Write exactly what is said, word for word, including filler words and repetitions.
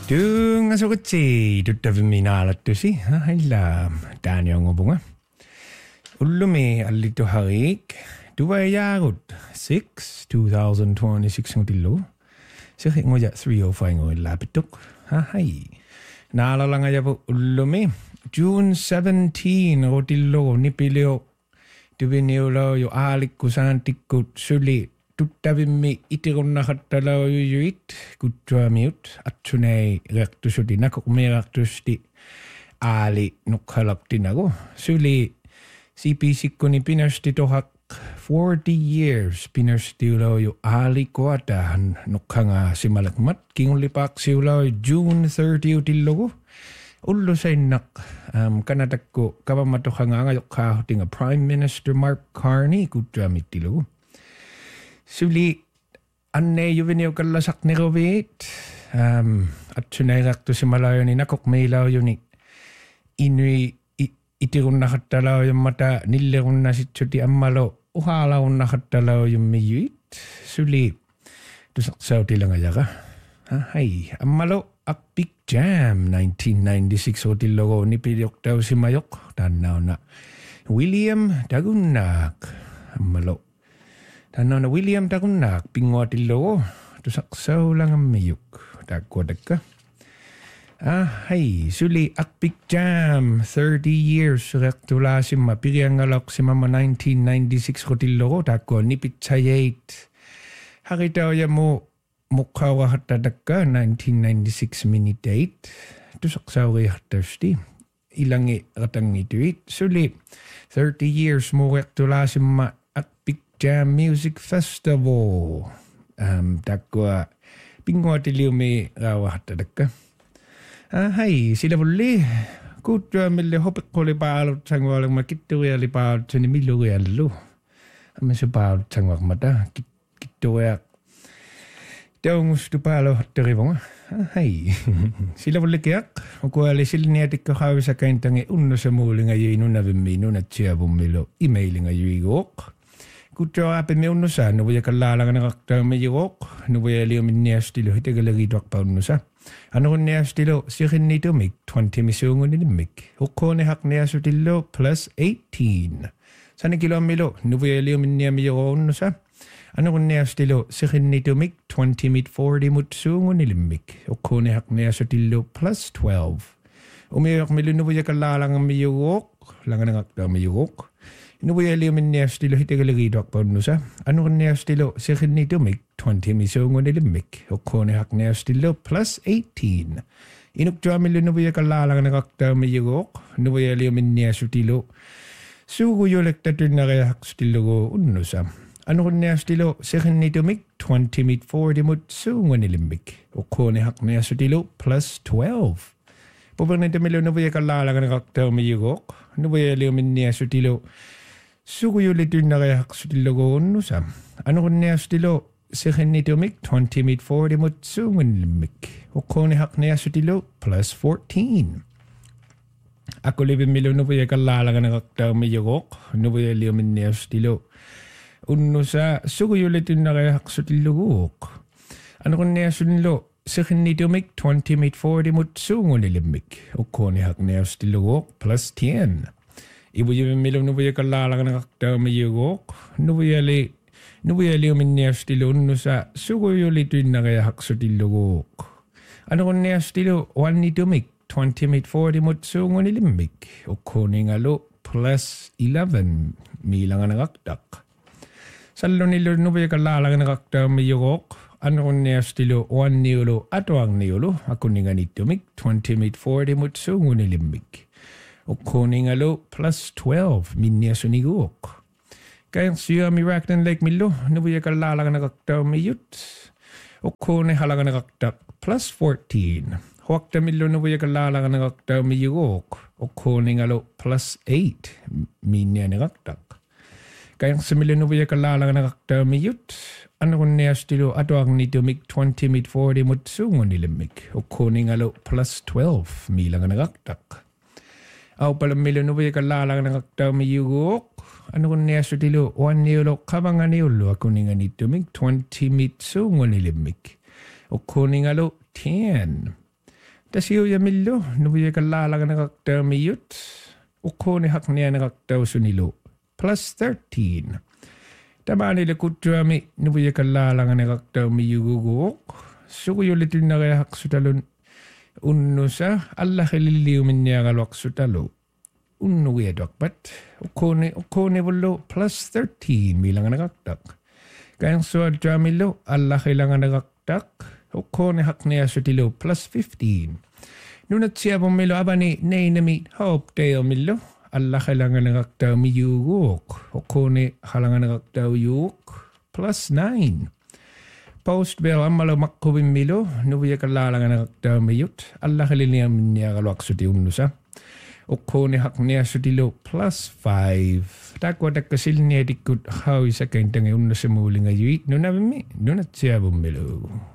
Tunga sokotsi tuttavimmin alattusi hailla taaniongobunga. Ullumi allittu harik tuvajaarut six twenty twenty-six ngutillu. Sehi ngoja three oh five ngoillapituk. Ha hai. Naalalanga japu ullumi June seventeenth rotillo nipilio tuviniulo jo aalikku saantikkut suli tuttavimmi itirunnaqattalauyuyuit kuttuamiut atsunei reqtusuti nakuqmireqtusti aali nuqqalaqtinagu suli C P sikkuni pinasti tohaq forty years pinastiuloyu aali koatahan nuqqanga simalakmat kingullipaaqsiuloy June thirtieth utillugu ullu sainnaq um, kanatakku kavamatoqanga angayuqqaahutinga Prime Minister Mark Carney kuttuamittilugu suli anne juvenio kallasak nerovit um atsuneiraqtu simalayoni nakoqmiilaujuni inui itirunnaqattalaujumata nillerunnasitsuti ammalo uhaalarunnaqattalaujummijuit suli tusaqsautilangajaqa hai ammalo Big Jam nineteen ninety-six otillogo nipiliuqtausimajoq tannauna William Tagunnaaq ammalo tannauna William Tagunnaaq pinguatillogo tusaqsaulangammiyuk taakkuatakka ah hai suli Big Jam thirty years reqtulaasimma piriangaloqsimamma nineteen ninety-six otillogo taakkua nipitsajait haritaujamu muqqauqahattatakka nineteen ninety-six mini date tusaqsauriartasti ilangi ratangituit suli thirty years mureqtulaasimma Big Jam Music Festival um takkua pinguatiliumi rauahattatakka ah hai silavulli kuttuamille hopeqqulipaalut sangualegma kittuialipaalut sani milluriallu ammisupaalut sanguaqmata kittuiaq taungustupaalo hattarivonga hai silavullikiaq ukuali silniatikkaqaavisakaintangi unnusamuulinga yiinunavimmi nunatsiavummilu emailinga yuiguoq kuttuaapimi unnusa nuvujakallaalanganaqqtaammijuqoq nuvujaliuminniastilu hitagalagituaqpaunnusa anuqunniastilu siqinnitumik twenty misuunguninimmik uqquunihaqniasutillu plus eighteen sanikiloammilu nuvujaliuminniamijuqounnusa anuqunniastilu siqinnitumik twenty mit forty mut suungunilimmik uqquunihaqniasutillu plus twelve umiuaqmilu nuvujakallaalangammijuqoq langanaqtaammijuqoq nuvujaliuminniastilu hitagalagituaqpaunnusa anuqunniastilu siqinnitumik twenty misuungunilimmik uqquunihaqniastilu plus eighteen inuktuamilu nuvujakallaalanganaqtaammijuqoq nuvujaliuminniasutilu suuguyulektatunnaqiaqstillugu unnusa anuqunniastilu siqinnitumik twenty mit forty mut suungunilimmik uqquunihaqniasutilu plus twelve pupernitamilu nuvujakallaalanganaqtaammijuqoq nuvujaliuminniasutilu suguyulitunnaqiaqstillugu unnusa anuqunniastilu siqinnitumik twenty mit forty mut suungunilimmik uqquunihaqniasutilu plus fourteen aqulivimmilu nuvujakallaalanganaqtaammijuqoq nuvujaliuminniasutilu unnusa suguyulitunnaqiaqsutilluguuq anuqunniasunlu siqinnitumik twenty mit forty mut suungunilimmik uqquunihaqniastilluguuq plus ten ivujivimmilu nuvujakallaalanganaqtaammijuqoq nuvujali nuvujaliuminniastilu unnusa suguyulitunnaqiaqsutilluguuq anuqunniastilu uannitumik twenty mit forty mut suungunilimmik uqquuningalu plus eleven miilanganaqtaq sallunilu nuvujakallaalanganaqtaammijuqoq anuqunniastilu uanniulu atuarniulu akuninganittumik twenty mit forty mut suungunilimmik uqquuningalu plus twelve minniasuniguuq kaersiuamiraktan lekmillu nuvujakallaalanganaqtaammiijut uqquunihalanganaqtaq plus fourteen huaqtamillu nuvujakallaalanganaqtaammijuquuq uqquuningalu plus eight minnianiqaqtaq kaersimillu nuvujakallaalanganaqtaammiijut anuqunniastilu atuarnitumik twenty mit forty mut suungunilimmik uqquuningalu plus twelve miilanganaqtaq aupalammilu nuvujakallaalanganaqtaammijuquuq anuqunniassutilu uanniulu qavanganiullu akuninganittumik twenty mit suungunilimmik uqquuningalu ten Tasiuja millo nuvuja kalaalaganaraktaamiyut ukkooni haknianeraktausunilo plus thirteen. Tamanile kuttuami nuvuja kalaalaganaraktaamiyuguguok suguyulitunnareahaqsutalun unnusa allahililliuminniagaluaqsutalu unnuviatuaqpat ukkooni ukkooni vullu plus thirteen milanganaqtaq kayansuattuamillu allahilanganaqtaq ukkooni hakniasutilu plus fifteen nunatsiavummilu avani neinami hoopteomillu allahilanganaqtaumiyuguuk ukkooni halanganaqtauyuuk plus nine post bell ammalu maqquvimmilu nuviakalaalanganaqtaumiyut allahililliuminniagaluaqsuti unnusa ukkooni hakniasutilu plus five takwatakkasilniatikkut hauisakaintangi unnusamuulingajui nunavimmi nunatsiavummilu